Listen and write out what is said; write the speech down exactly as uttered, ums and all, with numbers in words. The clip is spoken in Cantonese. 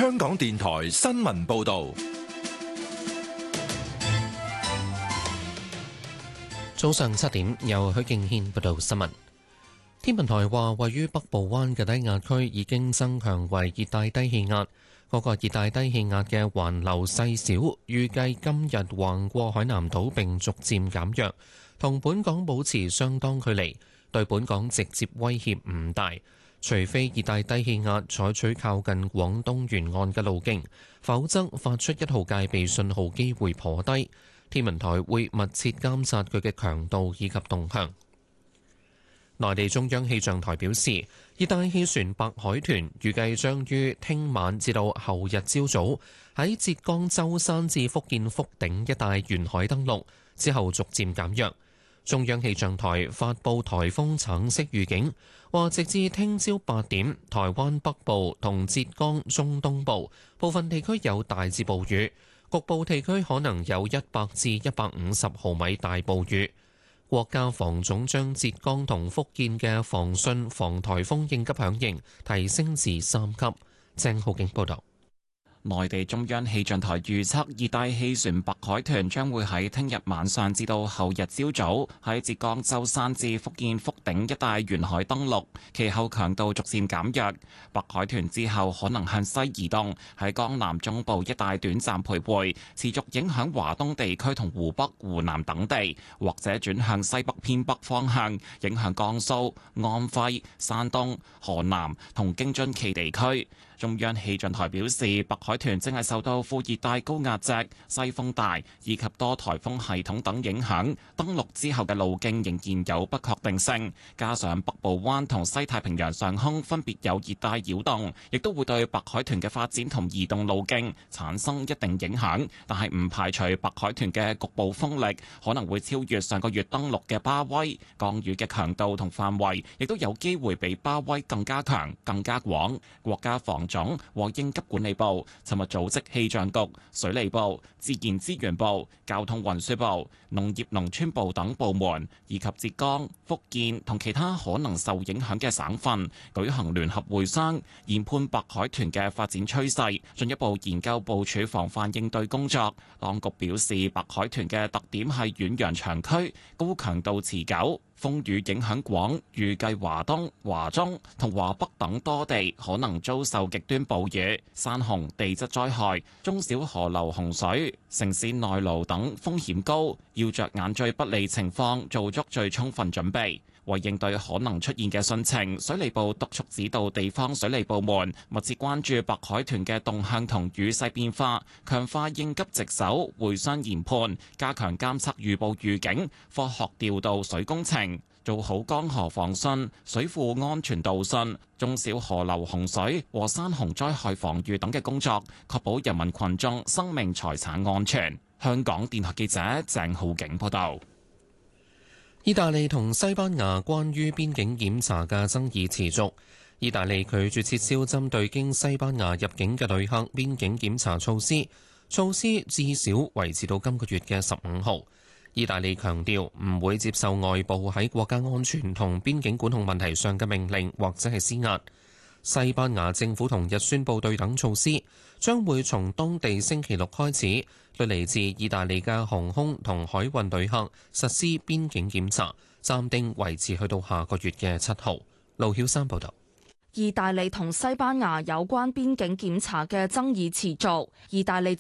香港電台新聞報道。 早上七點，由許敬軒報道新聞。天文台話，位於北部灣嘅低壓區已經增強為熱帶低氣壓。嗰個熱帶低氣壓嘅環流細小，預計今日橫過海南島並逐漸減弱，同本港保持相當距離，對本港直接威脅唔大。除非熱帶低氣壓採取靠近廣東沿岸嘅路徑，否則發出一號戒備信號機會頗低。天文台會密切監察佢嘅強度以及動向。內地中央氣象台表示，熱帶氣旋白海豚預計將於聽晚至到後日朝早喺浙江舟山至福建福鼎一帶沿海登陸，之後逐漸減弱。中央氣象台發布颱風橙色預警，話直至聽朝八點，台灣北部同浙江中東部部分地區有大至暴雨，局部地區可能有一百至一百五十毫米大暴雨。國家防總將浙江同福建嘅防汛防颱風應急響應提升至三級。鄭浩景報道。 內地中央氣象台預測，熱帶氣旋白海豚將會喺聽日晚上至到後日朝早喺浙江舟山至福建福鼎一帶沿海登陸，其後強度逐漸減弱。白海豚之後可能向西移動，喺江南中部一帶短暫徘徊，持續影響華東地區同湖北、湖南等地，或者轉向西北偏北方向，影響江蘇、安徽、山東、河南同京津冀地區。中央氣象台表示，白海豚正係受到副熱帶高壓脊、西風帶以及多颱風系統等影響，登陸之後嘅路徑仍然有不確定性。加上北部灣同西太平洋上空分別有熱帶擾動，亦都會對白海豚嘅發展同移動路徑產生一定影響。但係唔排除白海豚嘅局部風力可能會超越上個月登陸嘅巴威，降雨嘅強度同範圍亦都有機會比巴威更加強、更加廣。國家防總和應急管理部尋日組織氣象局、水利部、自然資源部、交通運輸部、農業農村部等部門，以及浙江、福建同其他可能受影響嘅省份舉行聯合會商，研判白海豚嘅發展趨勢，進一步研究部署防範應對工作。當局表示，白海豚嘅特點係遠洋長驅、高強度持久。風雨影響廣，預計華東、華中同華北等多地可能遭受極端暴雨、山洪、地質災害，中小河流洪水、城市內澇等風險高，要着眼最不利情況，做足最充分準備。為應對可能出現嘅汛情，水利部督促指導地方水利部門密切關注白海豚嘅動向同雨勢變化，強化應急值守、會商研判，加強監測預報預警，科學調度水工程，做好江河防汛、水庫安全導汛、中小河流洪水和山洪災害防禦等嘅工作，確保人民群眾生命財產安全。香港電台記者鄭浩景報道。 意大利同西班牙關於邊境檢查嘅爭議持續。意大利拒絕撤銷針對經西班牙入境嘅旅客邊境檢查措施，措施至少維持到今個月嘅十五號。意大利強調唔會接受外部喺國家安全同邊境管控問題上嘅命令或者係施壓。西班牙政府同日宣布對等措施，將會從當地星期六開始對嚟自意大利嘅航空同海運旅客實施邊境檢查，暫定維持去到下個月嘅七號。盧曉山報導。 意大利同西班牙有關邊境檢查嘅爭議持續。意大利